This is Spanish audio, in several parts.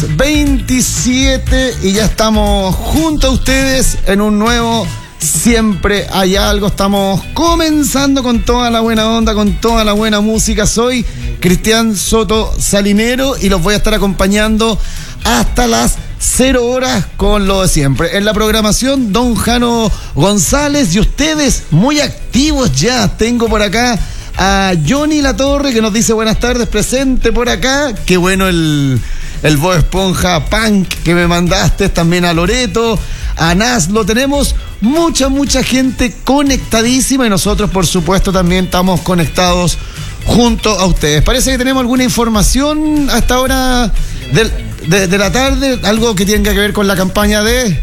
10:27 y ya estamos junto a ustedes en un nuevo Siempre Hay Algo. Estamos comenzando con toda la buena onda, con toda la buena música. Soy Cristian Soto Salinero y los voy a estar acompañando hasta las 0 horas con lo de siempre. En la programación, don Jano González, y ustedes muy activos ya. Tengo por acá a Johnny Latorre, que nos dice buenas tardes, presente por acá. Qué bueno el Bob Esponja Punk que me mandaste. También a Loreto, a Naslo. Tenemos mucha gente conectadísima y nosotros, por supuesto, también estamos conectados junto a ustedes. Parece que tenemos alguna información a esta hora de la tarde, algo que tenga que ver con la campaña de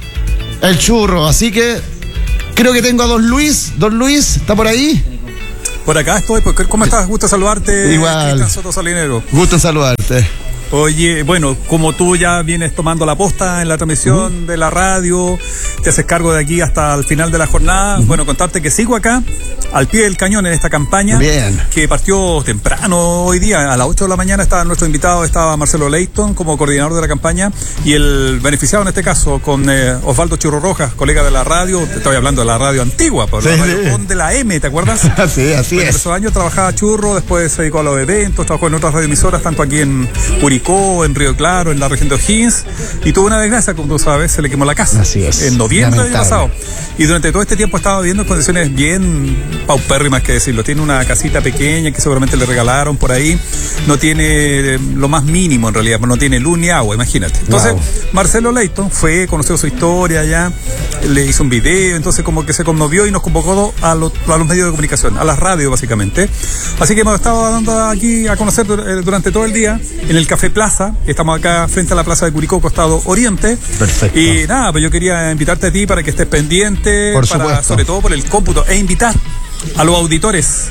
El Churro. Así que creo que tengo a Don Luis. Don Luis, ¿está por ahí? Por acá estoy, ¿cómo estás? Gusto saludarte. Igual. Cristian Soto Salinero. Gusto en saludarte. Oye, bueno, como tú ya vienes tomando la posta en la transmisión de la radio, te haces cargo de aquí hasta el final de la jornada, bueno, contarte que sigo acá, al pie del cañón en esta campaña. Bien. Que partió temprano hoy día, a las 8 de la mañana estaba nuestro invitado, estaba Marcelo Leighton como coordinador de la campaña, y el beneficiado en este caso con Osvaldo Churro Rojas, colega de la radio, te estoy hablando de la radio antigua, por la radio de la M, ¿te acuerdas? Sí, así es. Por esos años trabajaba Churro, después se dedicó a los eventos, trabajó en otras radioemisoras, tanto aquí en Curicó, en Río Claro, en la región de O'Higgins, y tuvo una desgracia, como tú sabes, se le quemó la casa. Así es. En noviembre del año pasado. Y durante todo este tiempo estaba viviendo en condiciones bien paupérrimas, que decirlo. Tiene una casita pequeña que seguramente le regalaron por ahí. No tiene lo más mínimo en realidad, no tiene luz ni agua, imagínate. Entonces, Marcelo Leighton fue, conoció su historia ya, le hizo un video, entonces como que se conmovió y nos convocó a los medios de comunicación, a las radios básicamente. Así que hemos estado dando aquí a conocer durante todo el día en el Café Plaza. Estamos acá frente a la plaza de Curicó, costado oriente. Perfecto. Y nada, pues yo quería invitarte a ti para que estés pendiente, sobre todo por el cómputo, e invitar a los auditores,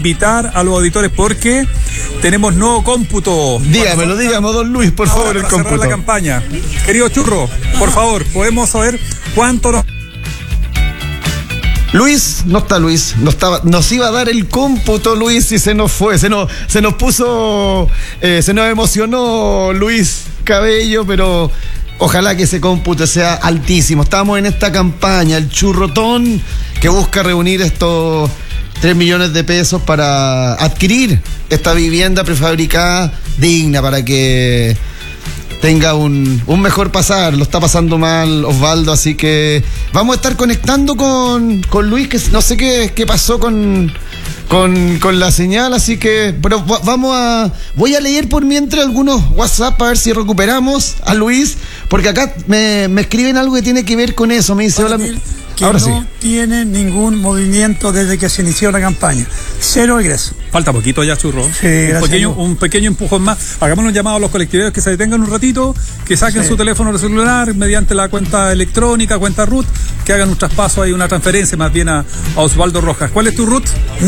porque tenemos nuevo cómputo. Dígamelo, don Luis, por favor, el cómputo. Cerrar la campaña. Querido Churro, por favor, podemos saber cuánto nos... Luis, no está Luis, nos iba a dar el cómputo, Luis, y se nos fue, se nos emocionó Luis Cabello, pero ojalá que ese cómputo sea altísimo. Estamos en esta campaña, el Churrotón, que busca reunir estos 3 millones de pesos para adquirir esta vivienda prefabricada digna, para que tenga un mejor pasar. Lo está pasando mal Osvaldo, así que vamos a estar conectando con Luis, que no sé qué pasó con la señal, así que pero voy a leer por mientras algunos WhatsApp a ver si recuperamos a Luis, porque acá me escriben algo que tiene que ver con eso. Me dice, hola, que ahora no tiene ningún movimiento desde que se inició la campaña. 0 egresos. Falta poquito ya, Churro. Sí, un pequeño empujón más. Hagamos un llamado a los colectiveros que se detengan un ratito, que saquen su teléfono celular mediante la cuenta electrónica, cuenta RUT, que hagan un traspaso ahí, una transferencia más bien a Osvaldo Rojas. ¿Cuál es tu RUT?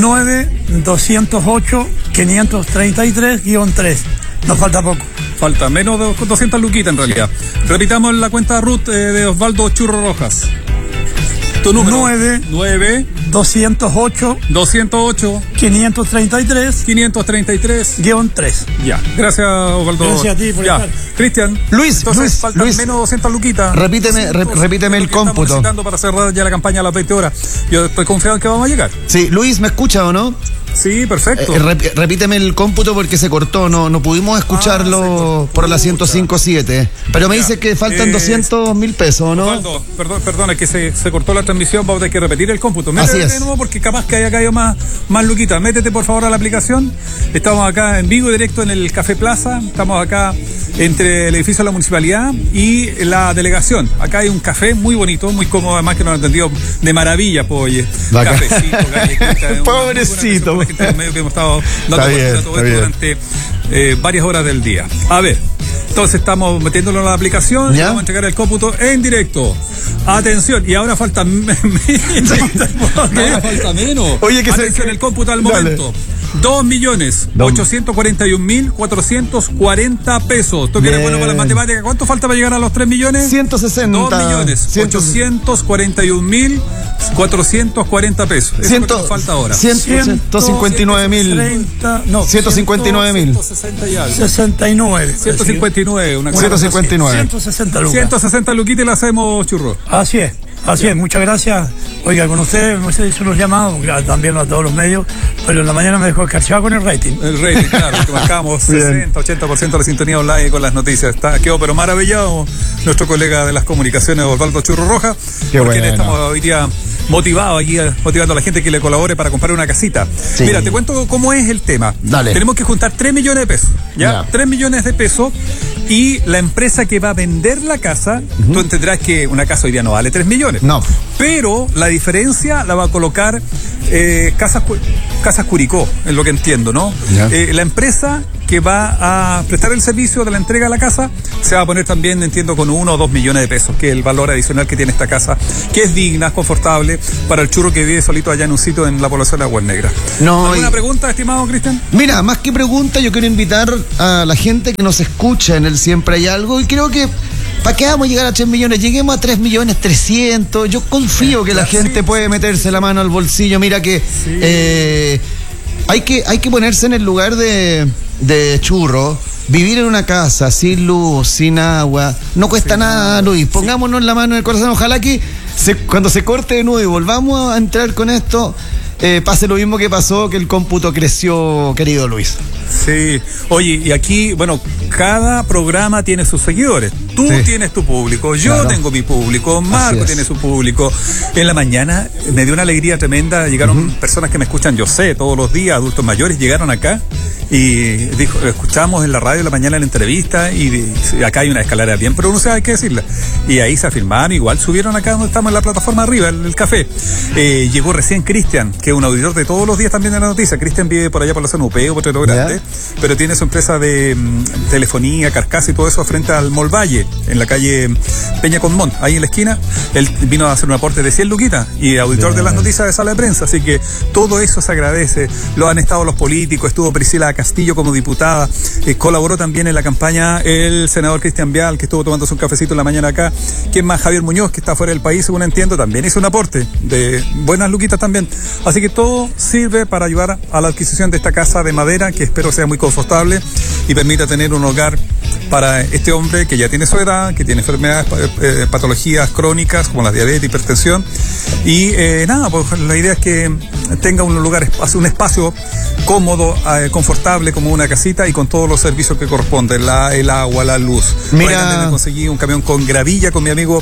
9-208-533-3. Nos falta poco. Falta menos de 200 luquitas en realidad. Repitamos la cuenta RUT de Osvaldo Churro Rojas. Tu número. 208 533-3. Ya. Gracias, Osvaldo. Gracias a ti por estar. Cristian. Luis, faltan menos de 200 luquitas. Repíteme el cómputo. Necesitando para cerrar ya la campaña a las 20 horas. Yo estoy confiado en que vamos a llegar. Sí, Luis, ¿me escucha o no? Sí, perfecto. Repíteme el cómputo porque se cortó, no pudimos escucharlo por la 105.7. Pero me dice que faltan 200.000 pesos, ¿no? Osvaldo, perdón, es que se cortó la transmisión, vamos a tener que repetir el cómputo. Así es. De nuevo porque capaz que haya caído más luquita. Métete por favor a la aplicación. Estamos acá en vivo y directo en el Café Plaza. Estamos acá entre el edificio de la municipalidad y la delegación. Acá hay un café muy bonito, muy cómodo, además que nos han atendido de maravilla, pues, oye. Cafecito, galletita. Pobrecito. Que hemos estado dando todo esto durante varias horas del día. A ver, entonces estamos metiéndolo en la aplicación y vamos a entregar el cómputo en directo. Atención, y ahora falta menos. Oye, atención, el cómputo al momento. 2.841.440 pesos. ¿Tú que eres bueno para las matemáticas? ¿Cuánto falta para llegar a los 3 millones? 160. 2.841.440 pesos. Eso es lo que nos falta ahora. 159.000. No, 159.000. 169. Una cosa 159. 160 lucas. 160 luquitas y la hacemos, Churro. Así es, muchas gracias. Oiga, con ustedes me hizo unos llamados, también a todos los medios, pero en la mañana me dejó escarchado con el rating. El rating, claro, que marcamos 60-80% de la sintonía online con las noticias. Quedó pero maravillado nuestro colega de las comunicaciones, Osvaldo Churro Roja, porque le estamos hoy día motivado aquí, motivando a la gente que le colabore para comprar una casita. Sí. Mira, te cuento cómo es el tema. Dale. Tenemos que juntar 3 millones de pesos, ¿ya? 3 millones de pesos, y la empresa que va a vender la casa, tú entenderás que una casa hoy día no vale 3 millones. No. Pero la diferencia la va a colocar Casas Curicó, es lo que entiendo, ¿no? La empresa que va a prestar el servicio de la entrega de la casa se va a poner también, entiendo, con 1 o 2 millones de pesos, que es el valor adicional que tiene esta casa, que es digna, es confortable para el churro que vive solito allá en un sitio en la población de Aguas Negras. ¿Alguna pregunta, estimado Cristian? Mira, más que pregunta, yo quiero invitar a la gente que nos escucha en el Siempre Hay Algo, y creo que ¿para qué vamos a llegar a 3 millones? Lleguemos a 3.300.000. Yo confío que la gente puede meterse la mano al bolsillo. Mira que hay que ponerse en el lugar de Churro. Vivir en una casa sin luz, sin agua, no cuesta nada, Luis. Pongámonos la mano en el corazón. Ojalá que cuando se corte de nuevo y volvamos a entrar con esto, pase lo mismo que pasó, que el cómputo creció, querido Luis. Sí, oye, y aquí, bueno, cada programa tiene sus seguidores. Tú tienes tu público, yo tengo mi público, Marco tiene su público. En la mañana me dio una alegría tremenda, llegaron personas que me escuchan, yo sé, todos los días, adultos mayores, llegaron acá y dijo, escuchamos en la radio en la mañana la entrevista y acá hay una escalera bien pronunciada, hay que decirla. Y ahí se afirmaron, igual subieron acá donde estamos en la plataforma arriba, el café. Llegó recién Cristian, que es un auditor de todos los días también de la noticia. Cristian vive por allá por la zona UP o Potrero Grande, pero tiene su empresa de telefonía, carcasa y todo eso frente al Mall Valle, en la calle Peña con Mont, ahí en la esquina. Él vino a hacer un aporte de 100 luquitas y auditor de las noticias de Sala de Prensa, así que todo eso se agradece. Lo han estado los políticos, estuvo Priscila Castillo como diputada, colaboró también en la campaña el senador Cristian Vial, que estuvo tomándose un cafecito en la mañana acá. ¿Quién más? Javier Muñoz, que está fuera del país, según entiendo, también hizo un aporte de buenas luquitas también. Así que todo sirve para ayudar a la adquisición de esta casa de madera, que espero sea muy confortable y permita tener un hogar para este hombre que ya tiene su edad, que tiene enfermedades, patologías crónicas como la diabetes, hipertensión, y pues la idea es que tenga un lugar, un espacio cómodo, confortable, como una casita y con todos los servicios que corresponden, el agua, la luz. Mira, conseguí un camión con gravilla con mi amigo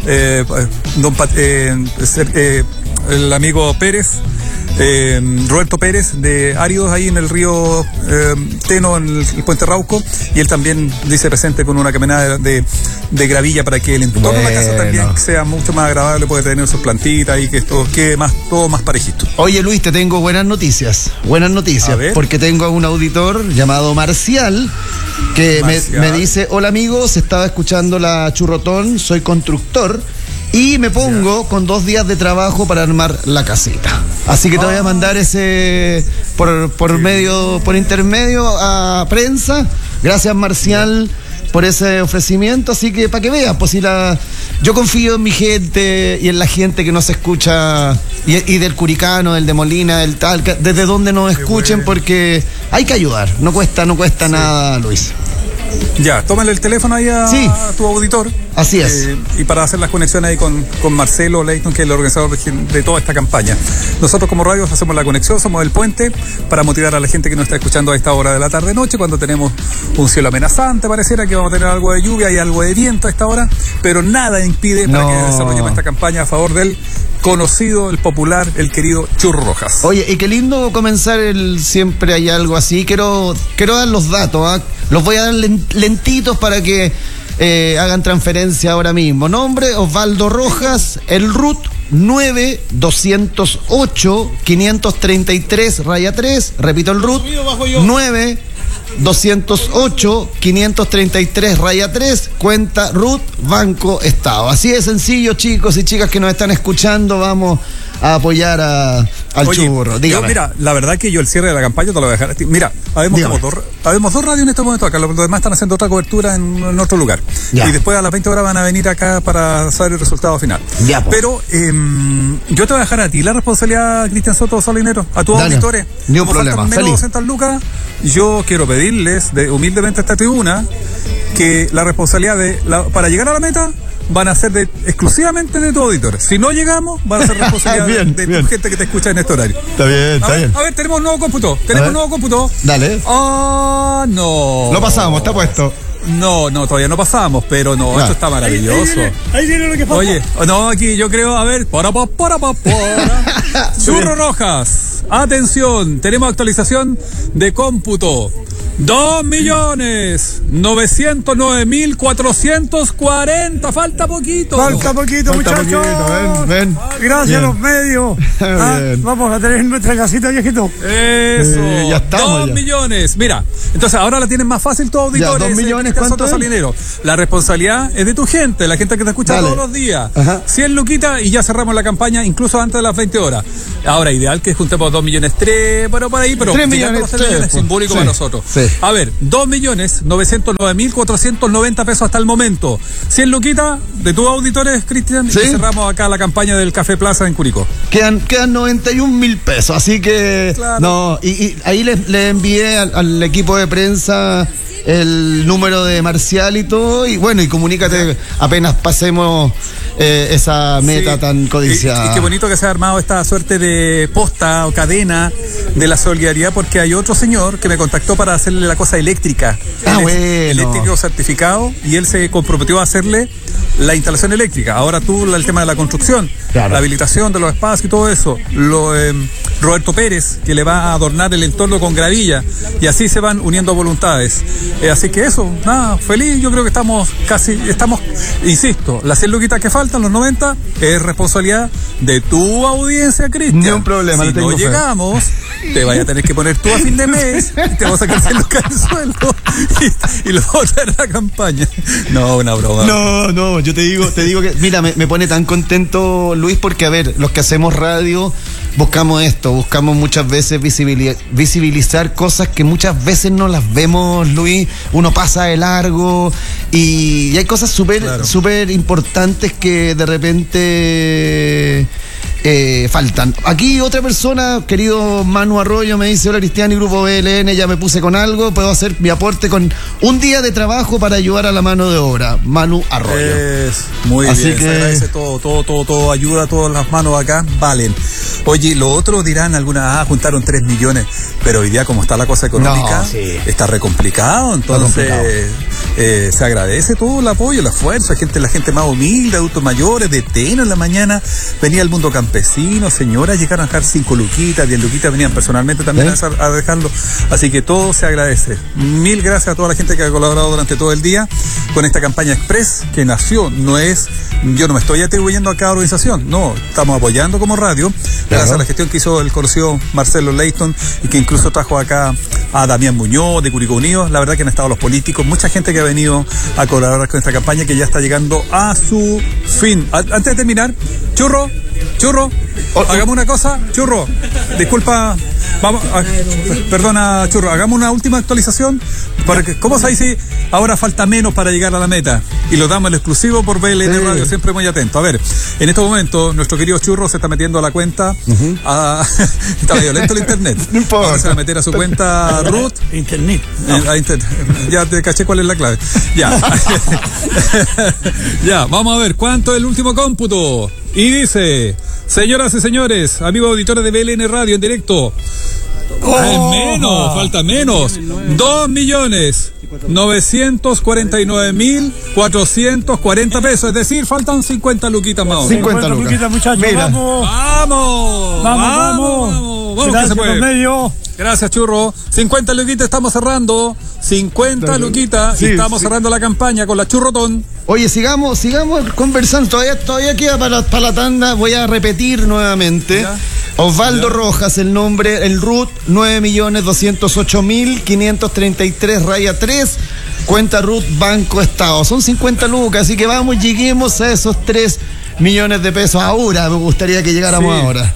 el amigo Pérez, Roberto Pérez de Áridos, ahí en el río Teno, en el puente Rauco, y él también dice presente con una caminada de gravilla para que el entorno de la casa también sea mucho más agradable, puede tener sus plantitas y que esto quede todo más parejito. Oye, Luis, te tengo buenas noticias, porque tengo a un auditor llamado Marcial que me dice: hola amigos, estaba escuchando la Churrotón, soy constructor y me pongo con 2 días de trabajo para armar la casita. Así que te voy a mandar ese por intermedio a prensa. Gracias, Marcial, por ese ofrecimiento. Así que para que veas, pues yo confío en mi gente y en la gente que nos escucha y del Curicano, del de Molina, del Talca, desde donde nos escuchen, porque hay que ayudar. No cuesta nada, Luis. Ya, tómale el teléfono ahí a tu auditor. Así es. Y para hacer las conexiones ahí con Marcelo Leighton, que es el organizador de toda esta campaña. Nosotros como radio hacemos la conexión, somos el puente para motivar a la gente que nos está escuchando a esta hora de la tarde-noche, cuando tenemos un cielo amenazante, pareciera que vamos a tener algo de lluvia y algo de viento a esta hora, pero nada impide para que desarrollemos esta campaña a favor del conocido, el popular, el querido Churro Rojas. Oye, y qué lindo comenzar Siempre Hay Algo así. Quiero dar los datos, los voy a dar lentitos para que hagan transferencia ahora mismo. Nombre: Osvaldo Rojas. El RUT 9-208-533-3. Repito, el RUT 9-208-533-3. Cuenta RUT Banco Estado. Así de sencillo, chicos y chicas que nos están escuchando. Vamos apoyar al Churro. Dígame. Mira, la verdad que yo el cierre de la campaña te lo voy a dejar a ti. Mira, habemos dos radios en este momento acá, los demás están haciendo otra cobertura en otro lugar. Ya. Y después a las 20 horas van a venir acá para saber el resultado final. Ya, po. Pero yo te voy a dejar a ti la responsabilidad, Cristian Soto Salinero, a tus Dale, auditores. ni un Como problema, faltan menos feliz. 200 lucas, yo quiero pedirles humildemente a esta tribuna que la responsabilidad para llegar a la meta van a ser exclusivamente de tus auditores. Si no llegamos, van a ser responsabilidad Bien, de bien. tu gente que te escucha en este horario. Está bien, A ver, tenemos un nuevo cómputo. Dale. No. Lo pasamos, está puesto. No, todavía no pasamos, pero no, Ya. esto está maravilloso. Ahí viene lo que pasa. Oye, no, aquí yo creo, a ver, Churro Rojas, atención, tenemos actualización de cómputo. 2.909.440, falta poquito. Falta poquito, muchachos. Ven. Gracias Bien. a los medios. Bien. Vamos a tener nuestra casita, viejito. Eso, ya estamos 2 ya. millones. Mira, entonces ahora la tienen más fácil tus auditores. Ya, 2 millones, Cristian ¿cuánto Soto es? Salinero. La responsabilidad es de tu gente, la gente que te escucha Dale. todos los días. Ajá. 100 luquitas y ya cerramos la campaña incluso antes de las 20 horas. Ahora, ideal que juntemos 2 millones 3, pero por ahí, pero 3 llegando a millones los 3 millones, 3, simbólico sí, para nosotros. sí. A ver, 2.909.490 pesos hasta el momento. 100 luquitas de tus auditores, Cristian, Sí. y cerramos acá la campaña del Café Plaza en Curicó. Quedan 91.000 pesos, así que Claro. no, y ahí le envié al equipo de prensa el número de Marcial y todo, y bueno, y comunícate apenas pasemos esa meta Sí. tan codiciada. Y qué bonito que se ha armado esta suerte de posta o cadena de la solidaridad, porque hay otro señor que me contactó para hacerle la cosa eléctrica. Ah, Él es bueno. eléctrico certificado y él se comprometió a hacerle la instalación eléctrica. Ahora tú, el tema de la construcción, Claro. la habilitación de los espacios y todo eso. Roberto Pérez, que le va a adornar el entorno con gravilla, y así se van uniendo voluntades. Así que eso, nada, feliz. Yo creo que estamos, insisto, las 100 luquitas que faltan, los 90, es responsabilidad de tu audiencia, Cristian. Ni un problema, si le tengo no fe. llegamos, te vaya a tener que poner tú a fin de mes y te vamos a sacar 100 lucas del sueldo y lo vamos a traer a la campaña. No, una broma. No, yo te digo que, mira, me pone tan contento, Luis, porque a ver, los que hacemos radio buscamos esto, buscamos muchas veces visibilizar cosas que muchas veces no las vemos, Luis, uno pasa de largo y hay cosas súper importantes que de repente faltan. Aquí otra persona, querido Manu Arroyo, me dice: hola Cristian y Grupo BLN, ya me puse con algo, puedo hacer mi aporte con un día de trabajo para ayudar a la mano de obra. Manu Arroyo. Muy Así bien, que- se agradece todo, ayuda, todas las manos acá valen. Oye, lo otro dirán algunas, juntaron 3 millones, pero hoy día como está la cosa económica, No, sí. está re complicado, entonces se agradece todo el apoyo, el esfuerzo, la gente más humilde, adultos mayores, de Tena en la mañana, venía el mundo campesino, señoras llegaron a dejar 5 luquitas, 10 luquitas, venían personalmente también a dejarlo, así que todo se agradece. Mil gracias a toda la gente que ha colaborado durante todo el día con esta campaña express que nació, yo no me estoy atribuyendo a cada organización, no, estamos apoyando como radio, gracias a la gestión que hizo el conocido Marcelo Leighton y que incluso trajo acá a Damián Muñoz de Curicó Unidos. La verdad que han estado los políticos, mucha gente que ha venido a colaborar con esta campaña que ya está llegando a su fin. Antes de terminar, Churro, hagamos una cosa, Churro, disculpa, perdona, Churro, hagamos una última actualización, porque ¿cómo sabéis si ahora falta menos para llegar a la meta? Y lo damos el exclusivo por BLN Radio, siempre muy atento. A ver, en estos momentos nuestro querido Churro se está metiendo a la cuenta, está medio lento el internet, No importa. ahora se va a meter a su cuenta root. Internet. Ya te caché cuál es la clave. Ya. Ya, vamos a ver cuánto es el último cómputo. Y dice: señoras y señores, amigos auditores de BLN Radio en directo, falta menos. 2.949.440 pesos, es decir, faltan 50 luquitas más. 50 lucas. luquitas, muchachos. Mira. Vamos, que Gracias se a puede. los medios. Gracias, Churro. 50 luquitas, estamos cerrando. 50 luquitas, Sí, y estamos sí. cerrando la campaña con la Churrotón. Oye, sigamos conversando. Todavía queda para la tanda. Voy a repetir nuevamente. Ya. Osvaldo Rojas, el nombre, el RUT, 9.208.533, ×3, cuenta RUT Banco Estado. Son 50 lucas, así que vamos, lleguemos a esos 3 millones de pesos ahora. Me gustaría que llegáramos ahora.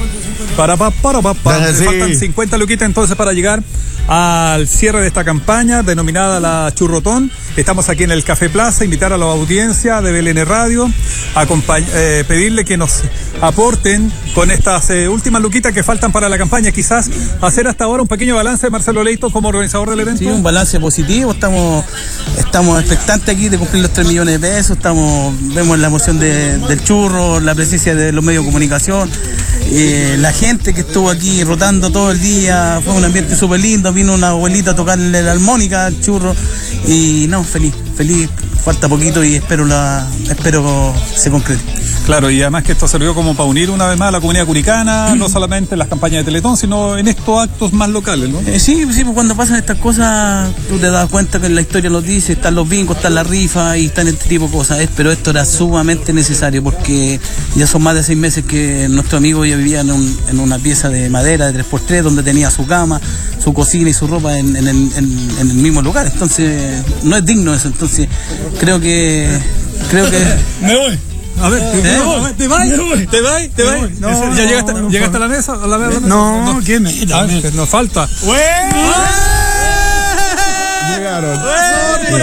Sí. Faltan 50 luquitas entonces para llegar al cierre de esta campaña denominada la Churrotón. Estamos aquí en el Café Plaza, invitar a la audiencia de BLN Radio a pedirle que nos aporten con estas últimas luquitas que faltan para la campaña. Quizás hacer hasta ahora un pequeño balance de Marcelo Leito como organizador del evento. Sí, un balance positivo. Estamos expectantes aquí de cumplir los 3 millones de pesos. Vemos la emoción del churro, la presencia de los medios de comunicación, la gente que estuvo aquí rotando todo el día. Fue un ambiente súper lindo. Vino una abuelita a tocarle la armónica al churro y feliz. Falta poquito y espero se concrete. Claro, y además que esto sirvió como para unir una vez más a la comunidad curicana, no solamente en las campañas de Teletón, sino en estos actos más locales, ¿no? Sí, pues cuando pasan estas cosas, tú te das cuenta que la historia nos dice, están los bingos, están las rifas y están este tipo de cosas, pero esto era sumamente necesario porque ya son más de 6 meses que nuestro amigo ya vivía en una pieza de madera de 3x3 donde tenía su cama, su cocina y su ropa en el mismo lugar, entonces no es digno eso, entonces creo que Me voy. A ver, ¿te vas? No, ¿ya llegaste a la mesa? No, ¿qué meta? Nos falta. Llegaron.